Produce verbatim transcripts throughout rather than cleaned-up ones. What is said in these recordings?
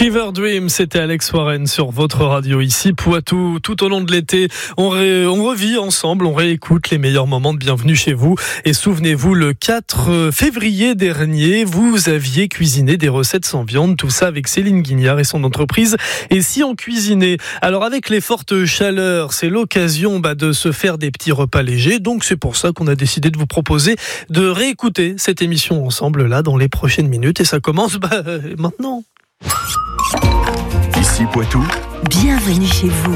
Fever Dream, c'était Alex Warren sur votre radio ici, Poitou. Tout au long de l'été, on, ré, on revit ensemble, on réécoute les meilleurs moments de Bienvenue chez vous. Et souvenez-vous, le quatre février dernier, vous aviez cuisiné des recettes sans viande, tout ça avec Céline Guignard et son entreprise. Et si on cuisinait? Alors avec les fortes chaleurs, c'est l'occasion bah, de se faire des petits repas légers. Donc c'est pour ça qu'on a décidé de vous proposer de réécouter cette émission ensemble là dans les prochaines minutes. Et ça commence bah, maintenant. Ici Poitou. Bienvenue chez vous.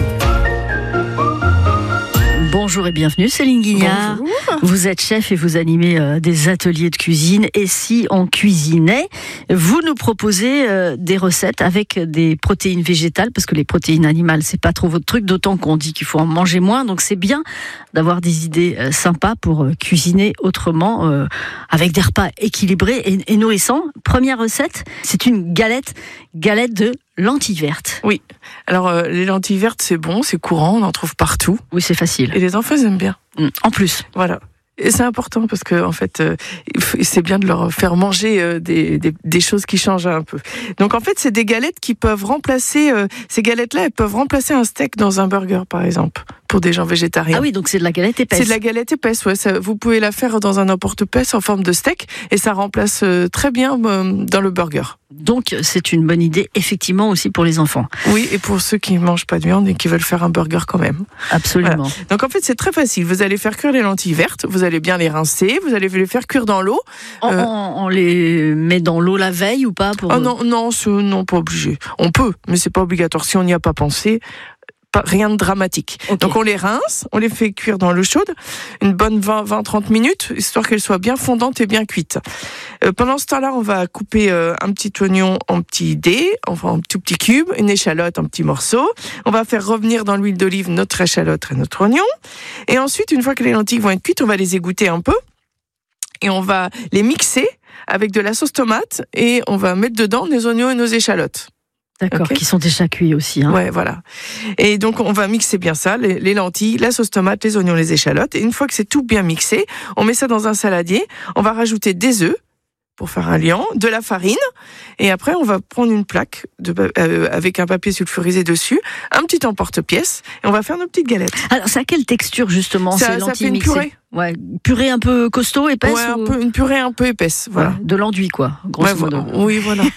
Bonjour et bienvenue Céline Guignard. Bonjour. Vous êtes chef et vous animez euh, des ateliers de cuisine. Et si on cuisinait, vous nous proposez euh, des recettes avec des protéines végétales, parce que les protéines animales, c'est pas trop votre truc, d'autant qu'on dit qu'il faut en manger moins. Donc c'est bien d'avoir des idées euh, sympas pour euh, cuisiner autrement, euh, avec des repas équilibrés et, et nourrissants. Première recette, c'est une galette, galette de lentilles vertes. Oui, alors euh, les lentilles vertes c'est bon, c'est courant, on en trouve partout. Oui, c'est facile. Et les enfants ils aiment bien. Mmh. En plus. Voilà. Et c'est important parce que en fait, euh, c'est bien de leur faire manger euh, des, des, des choses qui changent un peu. Donc en fait, c'est des galettes qui peuvent remplacer. Euh, ces galettes-là, elles peuvent remplacer un steak dans un burger, par exemple, pour des gens végétariens. Ah oui, donc c'est de la galette épaisse. C'est de la galette épaisse, ouais. Ça, vous pouvez la faire dans un emporte-pièce en forme de steak et ça remplace euh, très bien euh, dans le burger. Donc c'est une bonne idée, effectivement, aussi pour les enfants. Oui, et pour ceux qui ne mangent pas de viande et qui veulent faire un burger quand même. Absolument. Voilà. Donc en fait, c'est très facile. Vous allez faire cuire les lentilles vertes, vous allez bien les rincer, vous allez les faire cuire dans l'eau. On, Euh, on- on les met dans l'eau la veille ou pas pour... Ah non, non, ce- non, pas obligé. On peut, mais c'est pas obligatoire. Si on n'y a pas pensé, pas, rien de dramatique. Ok. Donc on les rince, on les fait cuire dans l'eau chaude, une bonne vingt à trente minutes, histoire qu'elles soient bien fondantes et bien cuites. Euh, pendant ce temps-là, on va couper euh, un petit oignon en petits dés, enfin en tout petits cubes, une échalote en petits morceaux. On va faire revenir dans l'huile d'olive notre échalote et notre oignon. Et ensuite, une fois que les lentilles vont être cuites, on va les égoutter un peu. Et on va les mixer avec de la sauce tomate et on va mettre dedans nos oignons et nos échalotes. D'accord, Ok. qui sont déjà cuits aussi. Hein. Ouais, voilà. Et donc, on va mixer bien ça, les, les lentilles, la sauce tomate, les oignons, les échalotes. Et une fois que c'est tout bien mixé, on met ça dans un saladier. On va rajouter des œufs pour faire un liant, de la farine. Et après, on va prendre une plaque de, euh, avec un papier sulfurisé dessus, un petit emporte-pièce, et on va faire nos petites galettes. Alors, ça a quelle texture, justement, Ça- ces ça lentilles fait une mixées? purée. Ouais, purée un peu costaud, épaisse Ouais, un ou... peu, une purée un peu épaisse, voilà. Ouais, de l'enduit, quoi, grosso Ouais, modo. vo- oui, voilà.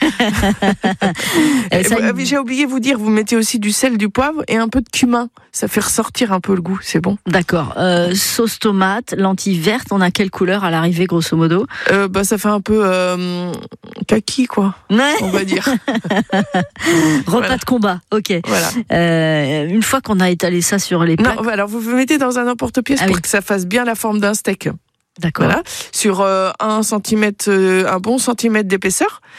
Et ça, Euh, J'ai oublié de vous dire, vous mettez aussi du sel, du poivre et un peu de cumin. Ça fait ressortir un peu le goût, c'est bon. D'accord. Euh, sauce tomate, lentilles vertes, on a quelle couleur à l'arrivée, grosso modo? Euh, bah, ça fait un peu euh, kaki, quoi, Ouais. on va dire. Repas Voilà. de combat, ok. Voilà. Euh, une fois qu'on a étalé ça sur les plaques... Non, alors vous vous mettez dans un emporte-pièce Ah pour oui. que ça fasse bien la forme d'un steak. D'accord. Voilà. Sur euh, un centimètre, euh, un bon centimètre d'épaisseur.